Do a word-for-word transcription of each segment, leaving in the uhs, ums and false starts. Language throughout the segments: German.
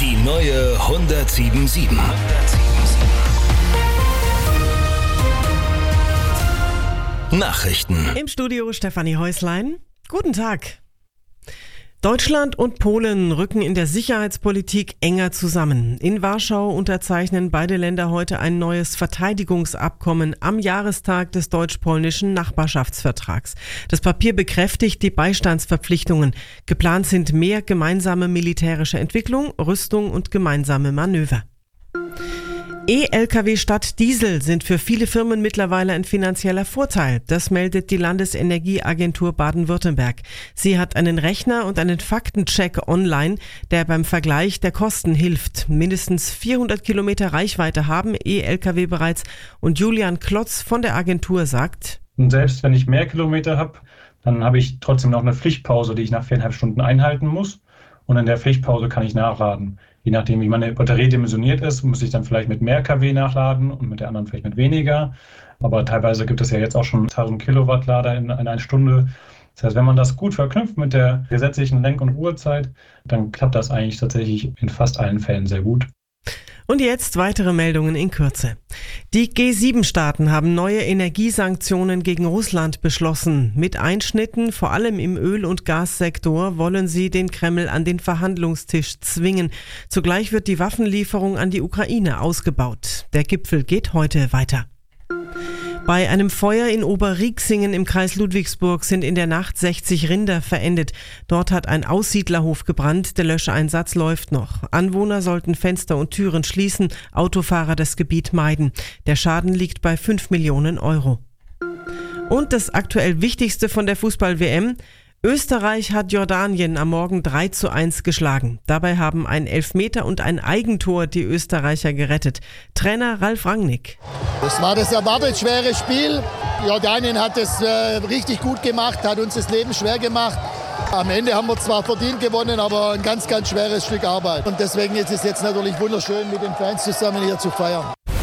Die neue hundertsieben sieben. Nachrichten. Im Studio Stefanie Häuslein. Guten Tag. Deutschland und Polen rücken in der Sicherheitspolitik enger zusammen. In Warschau unterzeichnen beide Länder heute ein neues Verteidigungsabkommen am Jahrestag des deutsch-polnischen Nachbarschaftsvertrags. Das Papier bekräftigt die Beistandsverpflichtungen. Geplant sind mehr gemeinsame militärische Entwicklung, Rüstung und gemeinsame Manöver. E-L K W statt Diesel sind für viele Firmen mittlerweile ein finanzieller Vorteil. Das meldet die Landesenergieagentur Baden-Württemberg. Sie hat einen Rechner und einen Faktencheck online, der beim Vergleich der Kosten hilft. Mindestens vierhundert Kilometer Reichweite haben E-L K W bereits. Und Julian Klotz von der Agentur sagt: Und selbst wenn ich mehr Kilometer habe, dann habe ich trotzdem noch eine Pflichtpause, die ich nach viereinhalb Stunden einhalten muss. Und in der Pflichtpause kann ich nachladen. Je nachdem, wie meine Batterie dimensioniert ist, muss ich dann vielleicht mit mehr K W nachladen und mit der anderen vielleicht mit weniger. Aber teilweise gibt es ja jetzt auch schon tausend Kilowatt Lader in, in einer Stunde. Das heißt, wenn man das gut verknüpft mit der gesetzlichen Lenk- und Ruhezeit, dann klappt das eigentlich tatsächlich in fast allen Fällen sehr gut. Und jetzt weitere Meldungen in Kürze. Die G sieben Staaten haben neue Energiesanktionen gegen Russland beschlossen. Mit Einschnitten, vor allem im Öl- und Gassektor, wollen sie den Kreml an den Verhandlungstisch zwingen. Zugleich wird die Waffenlieferung an die Ukraine ausgebaut. Der Gipfel geht heute weiter. Bei einem Feuer in Oberrieksingen im Kreis Ludwigsburg sind in der Nacht sechzig Rinder verendet. Dort hat ein Aussiedlerhof gebrannt, der Löscheinsatz läuft noch. Anwohner sollten Fenster und Türen schließen, Autofahrer das Gebiet meiden. Der Schaden liegt bei fünf Millionen Euro. Und das aktuell Wichtigste von der Fußball-W M: Österreich hat Jordanien am Morgen drei zu eins geschlagen. Dabei haben ein Elfmeter und ein Eigentor die Österreicher gerettet. Trainer Ralf Rangnick: Das war das erwartet schwere Spiel. Jordanien hat es äh, richtig gut gemacht, hat uns das Leben schwer gemacht. Am Ende haben wir zwar verdient gewonnen, aber ein ganz, ganz schweres Stück Arbeit. Und deswegen ist es jetzt natürlich wunderschön, mit den Fans zusammen hier zu feiern.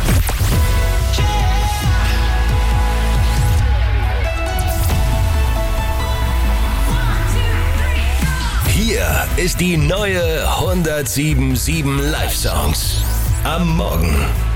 Hier ist die neue hundertsieben Komma sieben Live-Songs. Am Morgen.